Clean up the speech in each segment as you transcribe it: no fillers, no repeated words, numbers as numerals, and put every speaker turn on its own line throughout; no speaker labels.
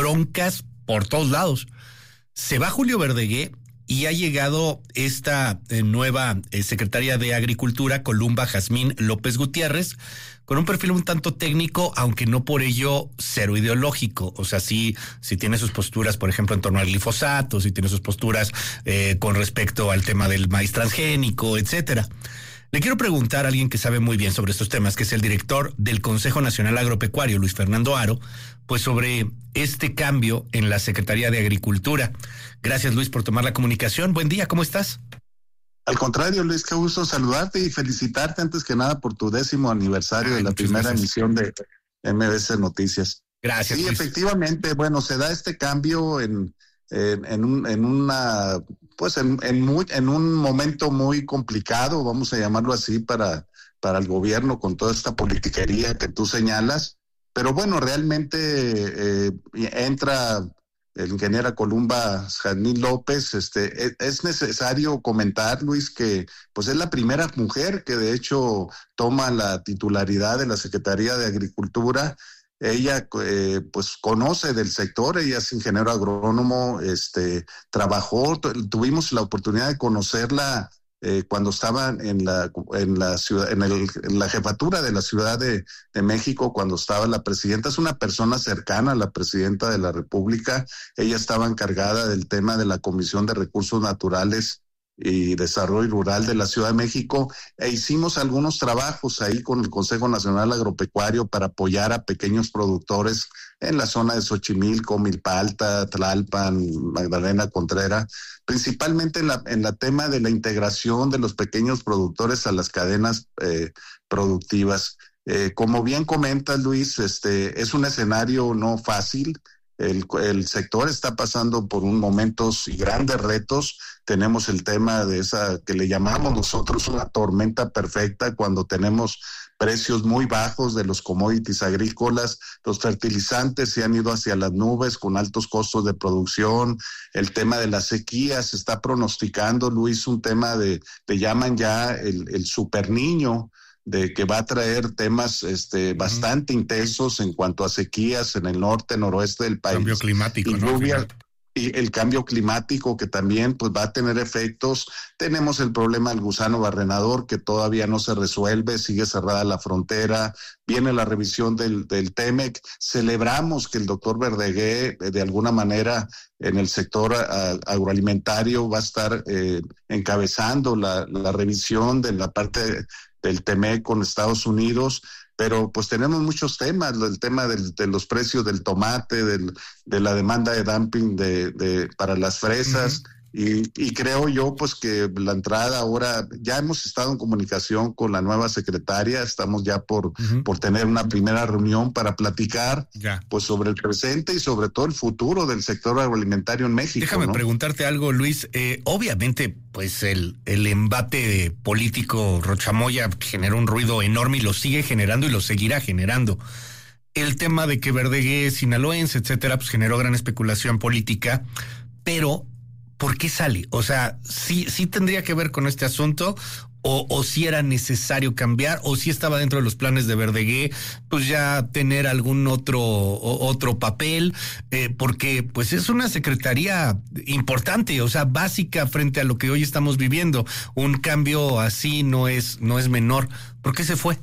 broncas por todos lados. Se va Julio Verdegué y ha llegado esta nueva secretaria de Agricultura, Columba Jazmín López Gutiérrez, con un perfil un tanto técnico, aunque no por ello cero ideológico. O sea, sí tiene sus posturas, por ejemplo, en torno al glifosato, sí tiene sus posturas con respecto al tema del maíz transgénico, etcétera. Le quiero preguntar a alguien que sabe muy bien sobre estos temas, que es el director del Consejo Nacional Agropecuario, Luis Fernando Haro, pues sobre este cambio en la Secretaría de Agricultura. Gracias, Luis, por tomar la comunicación. Buen día, ¿cómo estás?
Al contrario, Luis, qué gusto saludarte y felicitarte antes que nada por tu 10º aniversario de la primera emisión de MBC Noticias.
Gracias,
Sí,
Luis.
Efectivamente, bueno, se da este cambio en un momento muy complicado, vamos a llamarlo así, para el gobierno, con toda esta politiquería que tú señalas. Pero bueno, realmente entra el ingeniera Columba Jazmín López. Es necesario comentar, Luis, que pues es la primera mujer que de hecho toma la titularidad de la Secretaría de Agricultura. Ella pues conoce del sector, ella es ingeniero agrónomo, trabajó, tuvimos la oportunidad de conocerla cuando estaba en la ciudad, en la jefatura de la Ciudad de México, cuando estaba la presidenta. Es una persona cercana a la presidenta de la República. Ella estaba encargada del tema de la Comisión de Recursos Naturales y Desarrollo Rural de la Ciudad de México, e hicimos algunos trabajos ahí con el Consejo Nacional Agropecuario para apoyar a pequeños productores en la zona de Xochimilco, Milpa Alta, Tlalpan, Magdalena Contreras, principalmente en la tema de la integración de los pequeños productores a las cadenas productivas. Como bien comentas, Luis, es un escenario no fácil. El sector está pasando por momentos y grandes retos. Tenemos el tema de esa que le llamamos nosotros una tormenta perfecta, cuando tenemos precios muy bajos de los commodities agrícolas, los fertilizantes se han ido hacia las nubes con altos costos de producción. El tema de la sequía se está pronosticando, Luis, un tema le llaman ya el super niño, de que va a traer temas bastante intensos en cuanto a sequías en el norte, noroeste del país.
Cambio climático,
y
¿no?
Lluvia, y el cambio climático, que también pues va a tener efectos. Tenemos el problema del gusano barrenador, que todavía no se resuelve, sigue cerrada la frontera. Viene la revisión del TEMEC. Celebramos que el doctor Verdegué, de alguna manera, en el sector agroalimentario, va a estar encabezando la revisión de la parte del TEMEC con Estados Unidos. Pero pues tenemos muchos temas, el tema de los precios del tomate, de la demanda de dumping para las fresas. Y creo yo pues que la entrada ahora, ya hemos estado en comunicación con la nueva secretaria, estamos ya por tener una primera reunión para platicar pues sobre el presente y sobre todo el futuro del sector agroalimentario en México.
Déjame preguntarte algo, Luis. Obviamente pues el embate político Rochamoya generó un ruido enorme y lo sigue generando y lo seguirá generando. El tema de que Verdegué es sinaloense, etcétera, pues generó gran especulación política, pero ¿por qué sale? O sea, ¿sí tendría que ver con este asunto? ¿O si era necesario cambiar? ¿O si estaba dentro de los planes de Verdegué, pues ya tener algún otro papel? Porque pues es una secretaría importante, o sea, básica frente a lo que hoy estamos viviendo. Un cambio así no es menor. ¿Por qué se fue?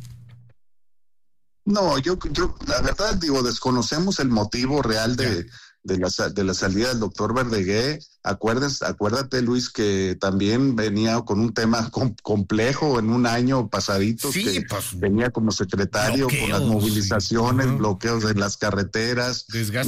No, yo la verdad desconocemos el motivo real de la salida del doctor Verdegué. Acuérdate, Luis, que también venía con un tema complejo en un año pasadito, que pues, venía como secretario con las movilizaciones, bloqueos de las carreteras,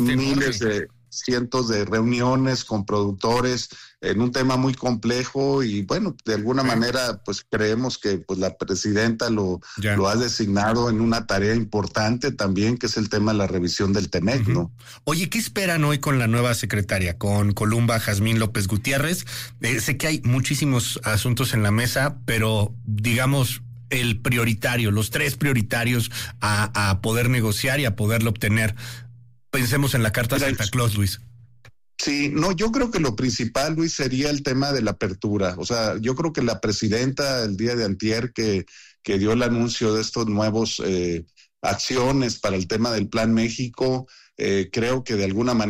cientos de reuniones con productores en un tema muy complejo. Y bueno, de alguna manera pues creemos que pues la presidenta lo ha designado en una tarea importante también, que es el tema de la revisión del TEMEC, ¿no?
Oye, ¿qué esperan hoy con la nueva secretaria, con Columba Jazmín López Gutiérrez? Sé que hay muchísimos asuntos en la mesa, pero digamos el prioritario, los 3 prioritarios a poder negociar y a poderlo obtener. Pensemos en la carta Santa Claus, Luis.
Sí, no, yo creo que lo principal, Luis, sería el tema de la apertura. O sea, yo creo que la presidenta el día de antier que dio el anuncio de estos nuevos acciones para el tema del Plan México, creo que de alguna manera